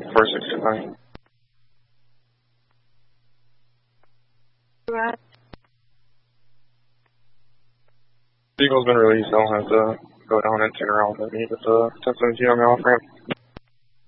469. Right. Vehicle's been released. I'll have to go down and turn around with me. It's a 1017 on the off ramp.